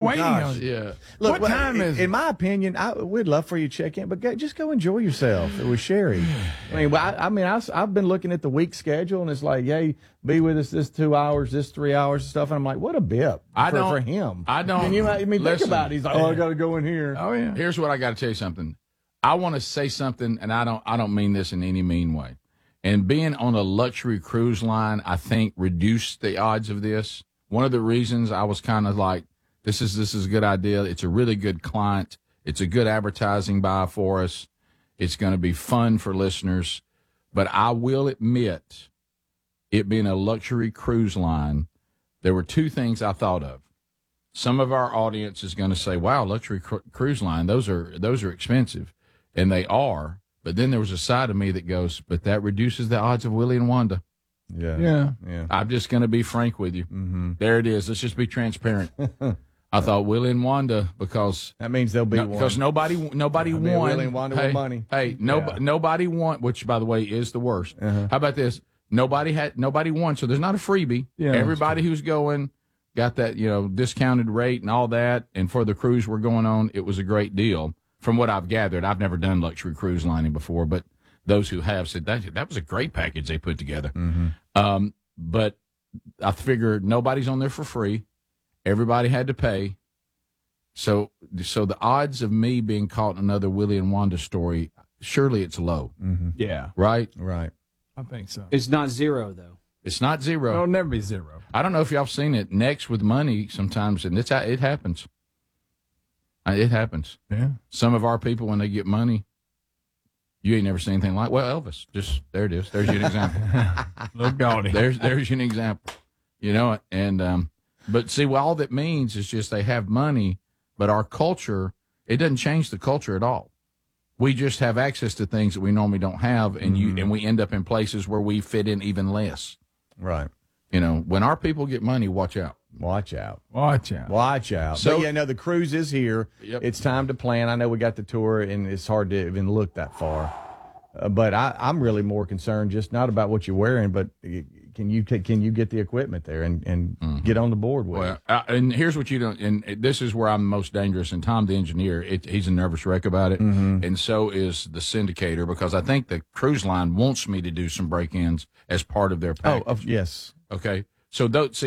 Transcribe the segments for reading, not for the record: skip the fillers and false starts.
waiting gosh. on you. Yeah. Look, What time is it? In my opinion, we'd love for you to check in, but just go enjoy yourself with Sherry. I've been looking at the week schedule, and it's like, hey, be with us this 2 hours, this 3 hours, and stuff. And I'm like, what a bip for him. I don't. Think listen, about it. He's like, I got to go in here. Oh, yeah. Here's what I got to tell you something. I want to say something, and I don't mean this in any mean way. And being on a luxury cruise line, I think, reduced the odds of this. One of the reasons I was kind of like, this is a good idea. It's a really good client. It's a good advertising buy for us. It's going to be fun for listeners. But I will admit, it being a luxury cruise line, there were two things I thought of. Some of our audience is going to say, wow, luxury cruise line, those are expensive. And they are. But then there was a side of me that goes, but that reduces the odds of Willie and Wanda. Yeah. I'm just going to be frank with you. Mm-hmm. There it is. Let's just be transparent. I thought Willie and Wanda, because that means they'll be one. Because nobody won. Willie and Wanda with money. Hey, nobody won, which by the way is the worst. Uh-huh. How about this? Nobody won, so there's not a freebie. Yeah, everybody who's going got that discounted rate and all that. And for the cruise we're going on, it was a great deal. From what I've gathered, I've never done luxury cruise lining before, but those who have said that was a great package they put together. Mm-hmm. But I figured nobody's on there for free. Everybody had to pay. So the odds of me being caught in another Willie and Wanda story, surely it's low. Mm-hmm. Yeah. Right? Right. I think so. It's not zero, though. It's not zero. It'll never be zero. I don't know if y'all have seen it. Next with money sometimes, and it happens. It happens. Yeah. Some of our people, when they get money, you ain't never seen anything like. Well, Elvis, just there it is. There's you an example. Look, Goldie. There's you an example. And but see, all that means is just they have money, but our culture, it doesn't change the culture at all. We just have access to things that we normally don't have, and and we end up in places where we fit in even less. Right. When our people get money, watch out. Watch out. So, but the cruise is here. Yep. It's time to plan. I know we got the tour, and it's hard to even look that far. But I'm really more concerned just not about what you're wearing, but can you get the equipment there and get on the board with it? And here's what you don't, and this is where I'm most dangerous, and Tom, the engineer, he's a nervous wreck about it, and so is the syndicator, because I think the cruise line wants me to do some break-ins as part of their package. Yes. Okay. So,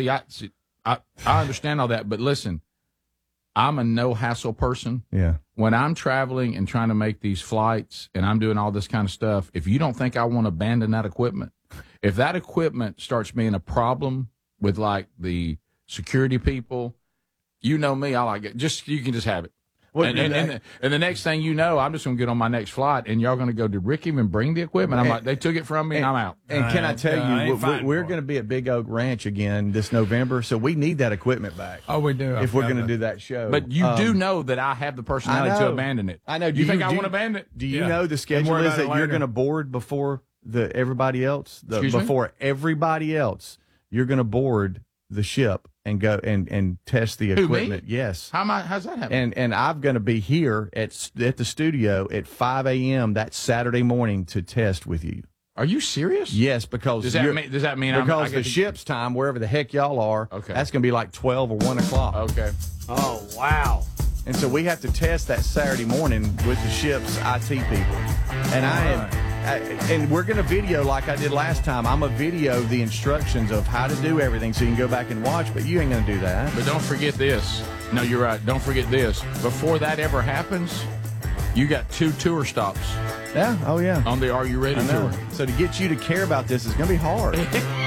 I understand all that, but listen, I'm a no-hassle person. Yeah. When I'm traveling and trying to make these flights and I'm doing all this kind of stuff, if you don't think I want to abandon that equipment, if that equipment starts being a problem with, like, the security people, you know me, I like it. You can just have it. Well, and the next thing you know, I'm just going to get on my next flight, and y'all going to go, did Rick even bring the equipment? I'm like, they took it from me, and I'm out. And can I tell you, we're going to be at Big Oak Ranch again this November, so we need that equipment back. Oh, we do. If we're going to do that show. But you do know that I have the personality to abandon it. I know. Do you think I want to abandon it? Do you know the schedule is that you're going to board before everybody else? Before everybody else, you're going to board the ship and go and test the equipment. Me? Yes. How's that happen? And I'm going to be here at the studio at 5 a.m. that Saturday morning to test with you. Are you serious? Yes, because does that mean because the ship's time, wherever the heck y'all are, that's going to be like 12 or 1 o'clock. Okay. Oh, wow. And so we have to test that Saturday morning with the ship's IT people. And and we're going to video like I did last time. I'm going to video the instructions of how to do everything so you can go back and watch, but you ain't going to do that. But don't forget this. No, you're right. Don't forget this. Before that ever happens, you got 2 tour stops. Yeah. Oh, yeah. On the Are You Ready tour. So to get you to care about this is going to be hard.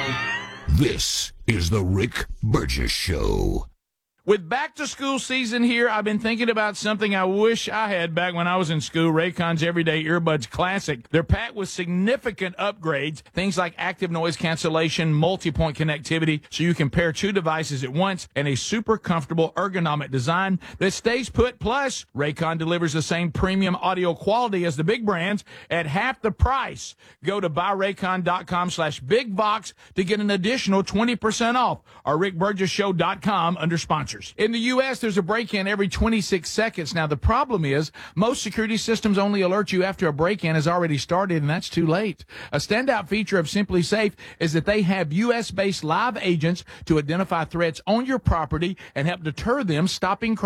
This is the Rick Burgess Show. With back-to-school season here, I've been thinking about something I wish I had back when I was in school, Raycon's Everyday Earbuds Classic. They're packed with significant upgrades, things like active noise cancellation, multi-point connectivity, so you can pair 2 devices at once, and a super comfortable ergonomic design that stays put. Plus, Raycon delivers the same premium audio quality as the big brands at half the price. Go to buyraycon.com/bigbox to get an additional 20% off, or rickburgessshow.com under sponsors. In the U.S., there's a break-in every 26 seconds. Now, the problem is most security systems only alert you after a break-in has already started, and that's too late. A standout feature of Simply Safe is that they have U.S.-based live agents to identify threats on your property and help deter them, stopping crime.